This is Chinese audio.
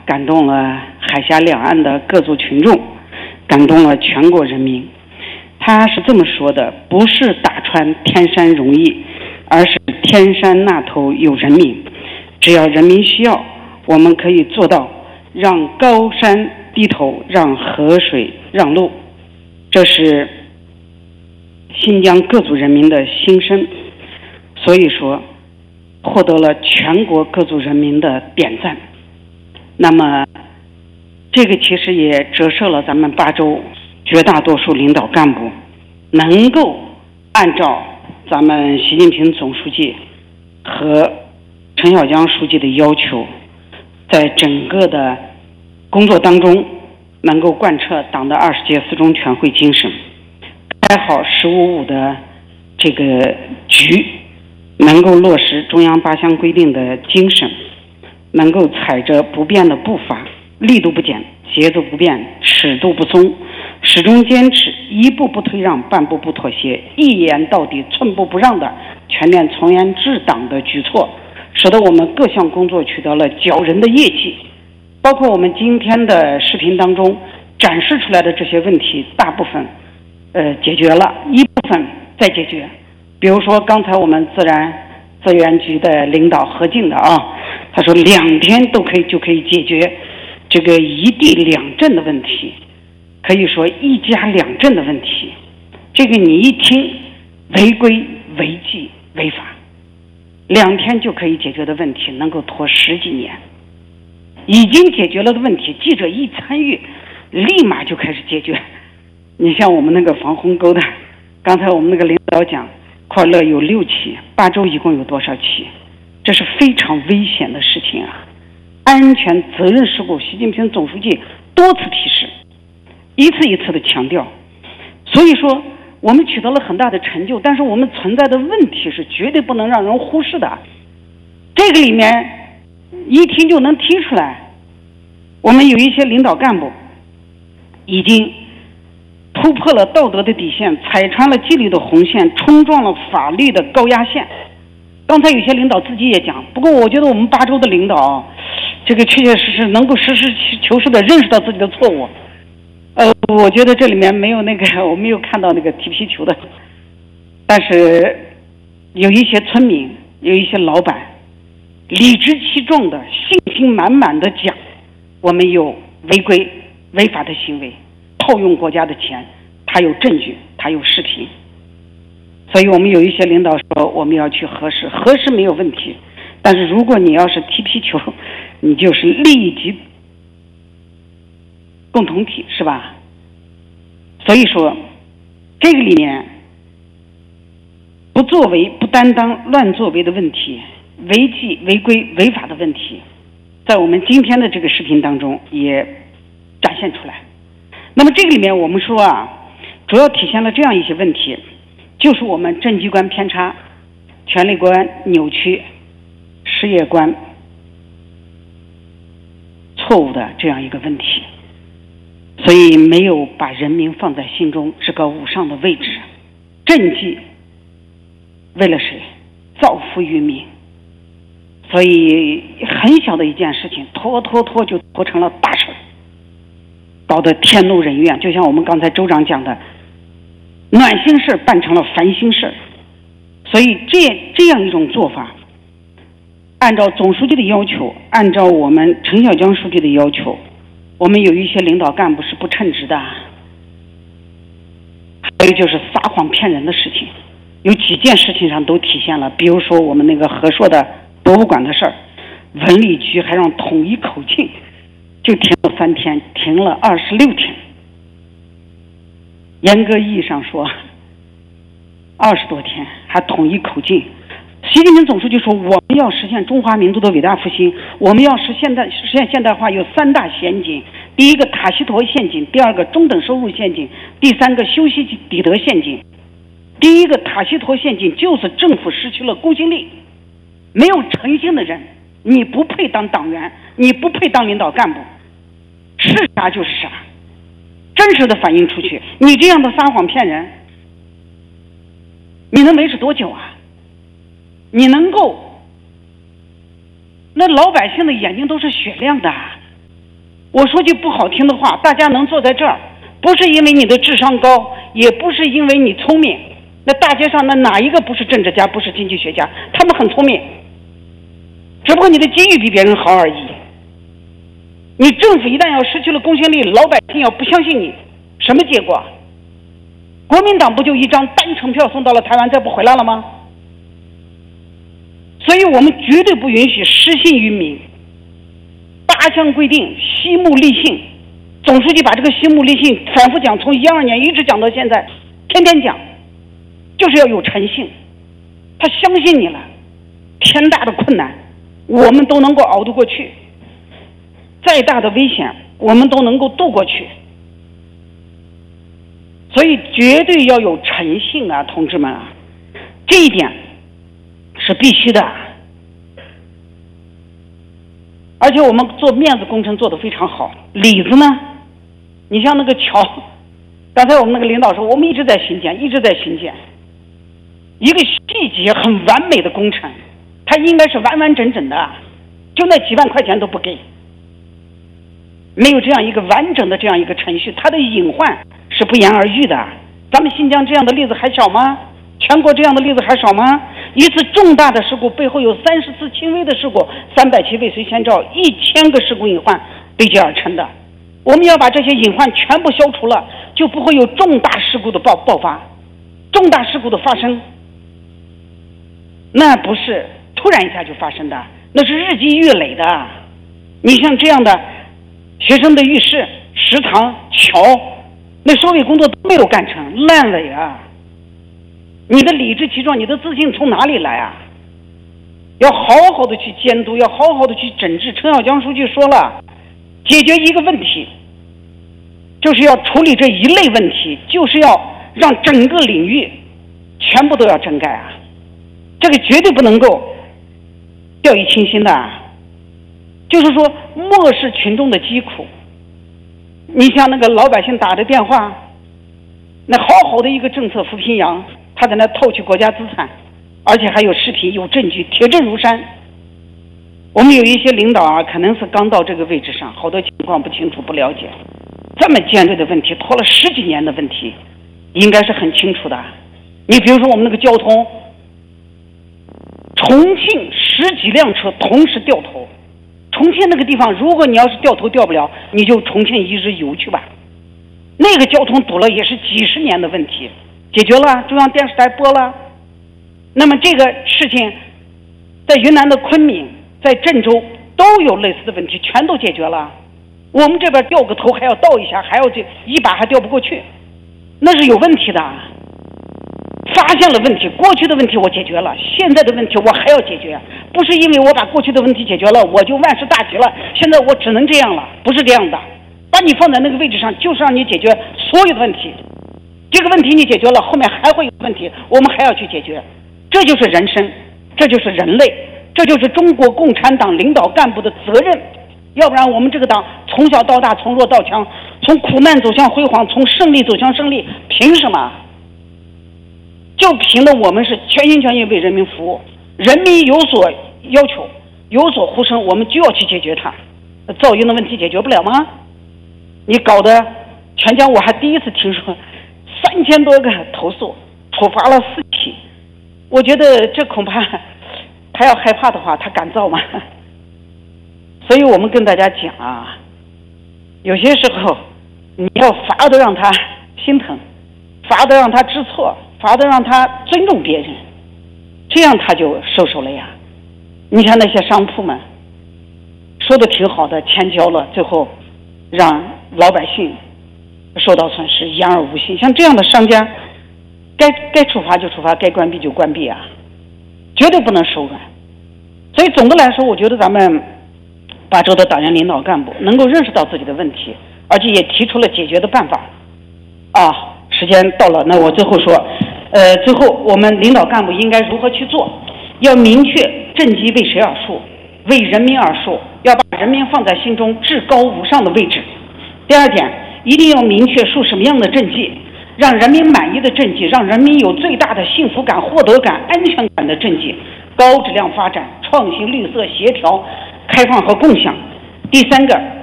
感动了海峡两岸的各族群众，感动了全国人民。他是这么说的：不是打穿天山容易，而是天山那头有人民。只要人民需要，我们可以做到让高山低头，让河水让路。这是新疆各族人民的心声，所以说获得了全国各族人民的点赞。那么这个其实也折射了咱们巴州绝大多数领导干部能够按照咱们习近平总书记和陈小江书记的要求，在整个的工作当中能够贯彻党的20届四中全会精神，开好“15-5”的这个局，能够落实中央8项规定的精神，能够踩着不变的步伐，力度不减，节奏不变，尺度不松，始终坚持一步不退让，半步不妥协，一言到底，寸步不让的全面从严治党的举措，使得我们各项工作取得了骄人的业绩。包括我们今天的视频当中展示出来的这些问题，大部分解决了，一部分再解决。比如说刚才我们自然资源局的领导何静的他说2天就可以解决这个一地两镇的问题，可以说一家两镇的问题。这个你一听，违规违纪违法，2天就可以解决的问题，能够拖10几年。已经解决了的问题，记者一参与，立马就开始解决。你像我们那个防鸿沟的，刚才我们那个领导讲，快乐有6起，巴州一共有多少起？这是非常危险的事情啊！安全责任事故，习近平总书记多次提示，一次一次的强调。所以说我们取得了很大的成就，但是我们存在的问题是绝对不能让人忽视的。这个里面一听就能提出来，我们有一些领导干部已经突破了道德的底线，踩穿了纪律的红线，冲撞了法律的高压线。刚才有些领导自己也讲，不过我觉得我们巴州的领导这个确确实实能够实事求是的认识到自己的错误。我觉得这里面没有我没有看到那个踢皮球的，但是有一些村民，有一些老板理直气壮的信心满满的讲，我们有违规违法的行为，套用国家的钱，他有证据，他有视频。所以我们有一些领导说我们要去核实没有问题，但是如果你要是踢皮球，你就是利益及共同体，是吧？所以说这个里面不作为、不担当、乱作为的问题，违纪违规违法的问题，在我们今天的这个视频当中也展现出来。那么这个里面我们说主要体现了这样一些问题，就是我们政绩观偏差、权力观扭曲、事业观错误的这样一个问题，所以没有把人民放在心中至高无上的位置。政绩为了谁？造福于民。所以很小的一件事情拖就拖成了大事，搞得天怒人怨。就像我们刚才州长讲的，暖心事办成了烦心事。所以这样一种做法，按照总书记的要求，按照我们陈小江书记的要求，我们有一些领导干部是不称职的。还有就是撒谎骗人的事情，有几件事情上都体现了。比如说我们那个和硕的博物馆的事儿，文旅局还让统一口径，就停了3天，停了26天。严格意义上说20多天，还统一口径。习近平总书记说，我们要实现中华民族的伟大复兴，我们要实现现代化有3大陷阱：第一个塔西佗陷阱，第二个中等收入陷阱，第三个修昔底德陷阱。第一个塔西佗陷阱就是政府失去了公信力，没有诚信的人，你不配当党员，你不配当领导干部，是啥就是啥，真实的反映出去。你这样的撒谎骗人，你能维持多久啊？你能够，那老百姓的眼睛都是雪亮的， 我说句不好听的话，大家能坐在这儿，不是因为你的智商高，也不是因为你聪明。那大街上那哪一个不是政治家，不是经济学家？他们很聪明，只不过你的机遇比别人好而已。你政府一旦要失去了公信力，老百姓要不相信你，什么结果？国民党不就一张单程票送到了台湾，再不回来了吗？所以我们绝对不允许失信于民。8项规定，惜目立信。总书记把这个惜目立信反复讲，从12年一直讲到现在，天天讲，就是要有诚信。他相信你了，天大的困难我们都能够熬得过去，再大的危险我们都能够度过去。所以绝对要有诚信啊，同志们啊，这一点是必须的。而且我们做面子工程做得非常好。里子呢，你像那个桥，刚才我们那个领导说我们一直在新建，一直在新建一个细节很完美的工程，它应该是完完整整的，就那几万块钱都不给，没有这样一个完整的这样一个程序，它的隐患是不言而喻的。咱们新疆这样的例子还少吗？全国这样的例子还少吗？一次重大的事故背后有30次轻微的事故，300起未遂先兆，1000个事故隐患堆积而成的。我们要把这些隐患全部消除了，就不会有重大事故的爆发，重大事故的发生，那不是突然一下就发生的，那是日积月累的。你像这样的学生的浴室、食堂、桥，那收尾工作都没有干成，烂尾啊！你的理直气壮，你的自信从哪里来啊？要好好的去监督，要好好的去整治。陈小江书记说了，解决一个问题，就是要处理这一类问题，就是要让整个领域全部都要整改啊！这个绝对不能够掉以轻心的啊！就是说，漠视群众的疾苦。你像那个老百姓打的电话，那好好的一个政策扶贫阳，他在那套取国家资产，而且还有视频有证据，铁证如山。我们有一些领导啊，可能是刚到这个位置上，好多情况不清楚不了解，这么尖锐的问题，拖了10几年的问题，应该是很清楚的。你比如说我们那个交通，重庆10几辆车同时掉头，重庆那个地方，如果你要是掉头掉不了，你就重庆一日游去吧。那个交通堵了也是几十年的问题，解决了，中央电视台播了。那么这个事情在云南的昆明，在郑州都有类似的问题，全都解决了。我们这边掉个头还要倒一下，还要这一把还掉不过去，那是有问题的。发现了问题，过去的问题我解决了，现在的问题我还要解决，不是因为我把过去的问题解决了我就万事大吉了，现在我只能这样了，不是这样的。把你放在那个位置上，就是让你解决所有的问题。这个问题你解决了，后面还会有问题，我们还要去解决。这就是人生，这就是人类，这就是中国共产党领导干部的责任。要不然我们这个党从小到大，从弱到强，从苦难走向辉煌，从胜利走向胜利，凭什么？就凭着我们是全心全意为人民服务，人民有所要求，有所呼声，我们就要去解决它。噪音的问题解决不了吗？你搞得全疆，我还第一次听说3000多个投诉，处罚了4起。我觉得这恐怕他要害怕的话，他敢造吗？所以我们跟大家讲啊，有些时候你要罚的让他心疼，罚的让他知错，罚的让他尊重别人，这样他就收手了呀。你看那些商铺们说的挺好的，钱交了，最后让老百姓受到损失，言而无信。像这样的商家，该处罚就处罚，该关闭就关闭啊，绝对不能手软。所以总的来说，我觉得咱们8州的党员领导干部能够认识到自己的问题，而且也提出了解决的办法。时间到了，那我最后说，最后我们领导干部应该如何去做？要明确政绩为谁而树，为人民而树，要把人民放在心中至高无上的位置。第二点，一定要明确树什么样的政绩，让人民满意的政绩，让人民有最大的幸福感、获得感、安全感的政绩，高质量发展、创新、绿色、协调、开放和共享。第三个，